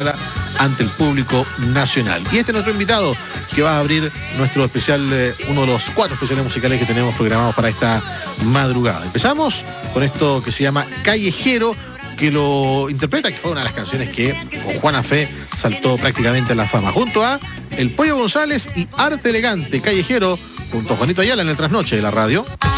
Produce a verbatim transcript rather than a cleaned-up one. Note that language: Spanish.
presentándola ante el público nacional. Y este es nuestro invitado que va a abrir nuestro especial, eh, uno de los cuatro especiales musicales que tenemos programados para esta madrugada. Empezamos con esto que se llama Callejero, que lo interpreta, que fue una de las canciones que con Juana Fe saltó prácticamente a la fama, junto a El Pollo González y Arte Elegante, Callejero, junto a Juanito Ayala en el trasnoche de la radio.